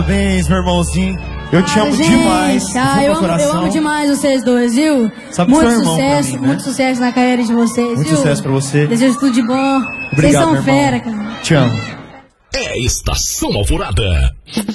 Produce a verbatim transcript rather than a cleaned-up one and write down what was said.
Parabéns, meu irmãozinho. Eu te Ah, amo gente, demais. Ah, eu, amo, eu amo demais vocês dois, viu? Sabe muito que seu irmão sucesso, pra mim, né? muito sucesso na carreira de vocês, Muito viu? sucesso pra você. Desejo tudo de bom. Obrigado, Vocês são meu irmão. fera, cara. Te amo. É Estação Alvorada.